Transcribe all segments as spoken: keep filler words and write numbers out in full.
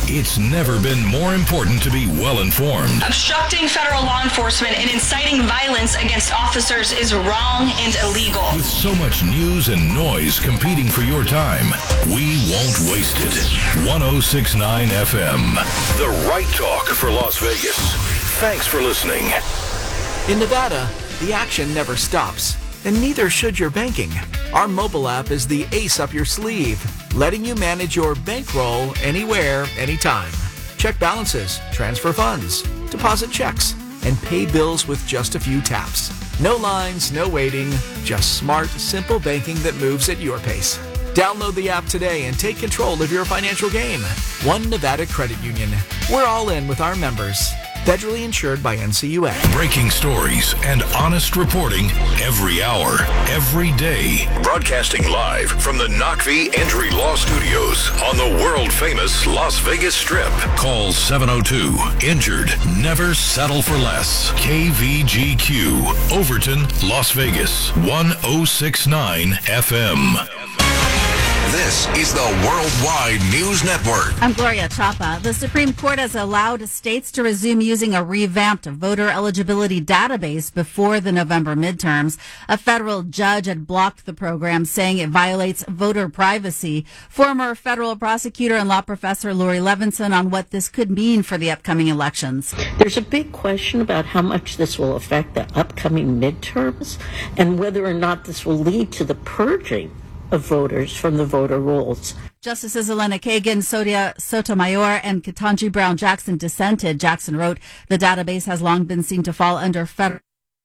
It's never been more important to be well-informed. Obstructing federal law enforcement and inciting violence against officers is wrong and illegal. With so much news and noise competing for your time, we won't waste it. one oh six point nine F M, the right talk for Las Vegas. Thanks for listening. In Nevada, the action never stops, and neither should your banking. Our mobile app is the ace up your sleeve, letting you manage your bankroll anywhere, anytime. Check balances, transfer funds, deposit checks, and pay bills with just a few taps. No lines, no waiting, just smart, simple banking that moves at your pace. Download the app today and take control of your financial game. One Nevada Credit Union. We're all in with our members. Federally insured by N C U A. Breaking stories and honest reporting every hour, every day. Broadcasting live from the Knockvie Entry Law Studios on the world-famous Las Vegas Strip. Call seven oh two, injured, never settle for less. K V G Q, Overton, Las Vegas, one oh six point nine F M. This is the Worldwide News Network. I'm Gloria Chapa. The Supreme Court has allowed states to resume using a revamped voter eligibility database before the November midterms. A federal judge had blocked the program, saying it violates voter privacy. Former federal prosecutor and law professor Lori Levinson on what this could mean for the upcoming elections. There's a big question about how much this will affect the upcoming midterms and whether or not this will lead to the purging of voters from the voter rolls. Justices Elena Kagan, Sonia Sotomayor, and Ketanji Brown Jackson dissented. Jackson wrote, the database has long been seen to fall under federal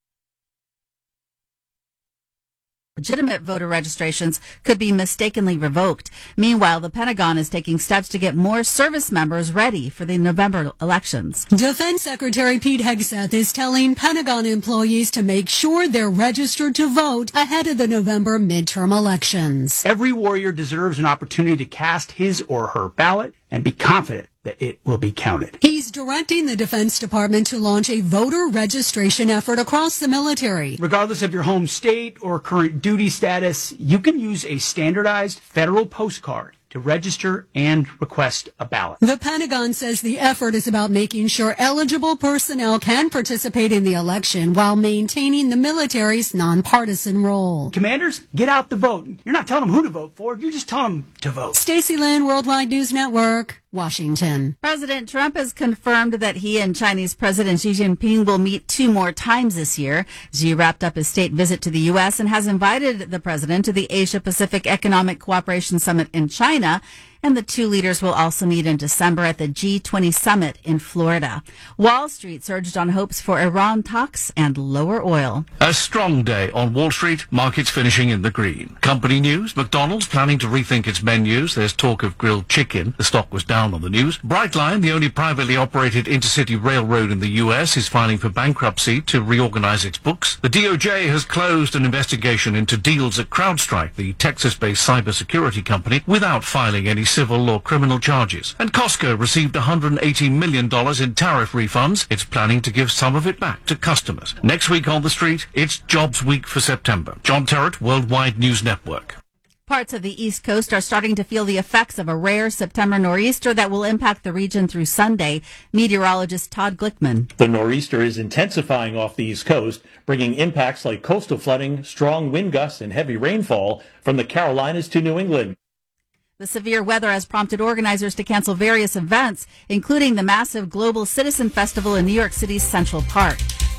legitimate voter registrations could be mistakenly revoked. Meanwhile, the Pentagon is taking steps to get more service members ready for the November elections. Defense Secretary Pete Hegseth is telling Pentagon employees to make sure they're registered to vote ahead of the November midterm elections. Every warrior deserves an opportunity to cast his or her ballot and be confident that it will be counted. He's directing the Defense Department to launch a voter registration effort across the military. Regardless of your home state or current duty status, you can use a standardized federal postcard to register and request a ballot. The Pentagon says the effort is about making sure eligible personnel can participate in the election while maintaining the military's nonpartisan role. Commanders, get out the vote. You're not telling them who to vote for, you're just telling them to vote. Stacey Lynn, Worldwide News Network, Washington. President Trump has confirmed that he and Chinese President Xi Jinping will meet two more times this year. Xi wrapped up his state visit to the U S and has invited the president to the Asia-Pacific Economic Cooperation Summit in China. And the two leaders will also meet in December at the G twenty summit in Florida. Wall Street surged on hopes for Iran talks and lower oil. A strong day on Wall Street, markets finishing in the green. Company news, McDonald's planning to rethink its menus. There's talk of grilled chicken. The stock was down on the news. Brightline, the only privately operated intercity railroad in the U S, is filing for bankruptcy to reorganize its books. The D O J has closed an investigation into deals at CrowdStrike, the Texas-based cybersecurity company, without filing any civil or criminal charges. And Costco received one hundred eighty million dollars in tariff refunds. It's planning to give some of it back to customers. Next week on the street, it's Jobs Week for September. John Terrett, Worldwide News Network. Parts of the East Coast are starting to feel the effects of a rare September nor'easter that will impact the region through Sunday. Meteorologist Todd Glickman. The nor'easter is intensifying off the East Coast, bringing impacts like coastal flooding, strong wind gusts, and heavy rainfall from the Carolinas to New England. The severe weather has prompted organizers to cancel various events, including the massive Global Citizen Festival in New York City's Central Park.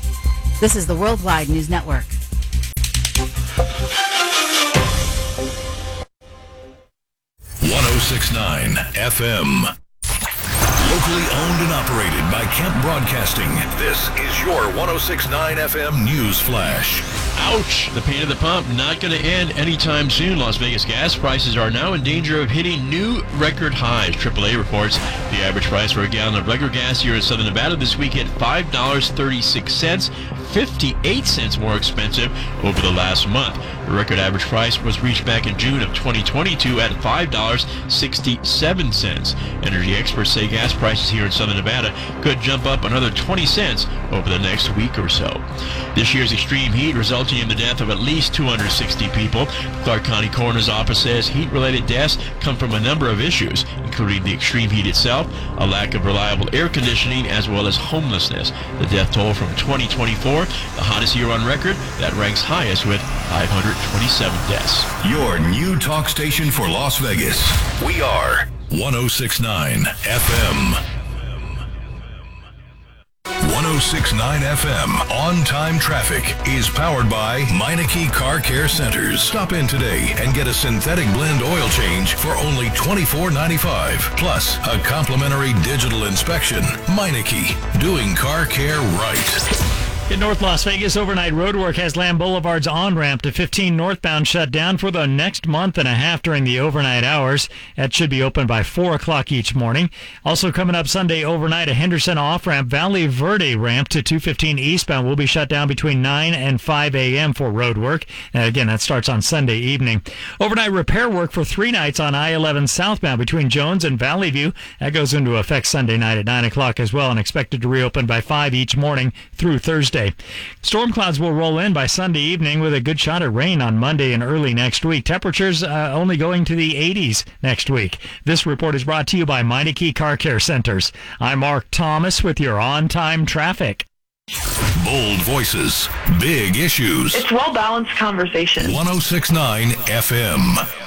This is the Worldwide News Network. one oh six point nine F M. Locally owned and operated by Kemp Broadcasting. This is your one oh six point nine F M News Flash. Ouch! The pain at the pump not going to end anytime soon. Las Vegas gas prices are now in danger of hitting new record highs. triple A reports the average price for a gallon of regular gas here in Southern Nevada this week hit five dollars and thirty-six cents, fifty-eight cents more expensive over the last month. The record average price was reached back in June of twenty twenty-two at five dollars and sixty-seven cents. Energy experts say gas prices here in southern Nevada could jump up another twenty cents over the next week or so. This year's extreme heat resulting in the death of at least two hundred sixty people. The Clark County Coroner's Office says heat-related deaths come from a number of issues, including the extreme heat itself, a lack of reliable air conditioning, as well as homelessness. The death toll from twenty twenty-four, the hottest year on record, that ranks highest with five hundred twenty-seven deaths. Your new talk station for Las Vegas. We are one oh six point nine F M. one oh six point nine F M On Time Traffic is powered by Meineke Car Care Centers. Stop in today and get a synthetic blend oil change for only twenty-four ninety-five. Plus, a complimentary digital inspection. Meineke, doing car care right. In North Las Vegas, overnight roadwork has Lamb Boulevard's on-ramp to fifteen northbound shut down for the next month and a half during the overnight hours. That should be open by four o'clock each morning. Also coming up Sunday overnight, a Henderson off-ramp, Valley Verde ramp to two fifteen eastbound will be shut down between nine and five a.m. for roadwork. And again, that starts on Sunday evening. Overnight repair work for three nights on I eleven southbound between Jones and Valley View. That goes into effect Sunday night at nine o'clock as well and expected to reopen by five each morning through Thursday. Storm clouds will roll in by Sunday evening with a good shot at rain on Monday and early next week. Temperatures uh, only going to the eighties next week. This report is brought to you by Meineke Car Care Centers. I'm Mark Thomas with your on-time traffic. Bold voices, big issues. It's well-balanced conversation. one oh six point nine F M.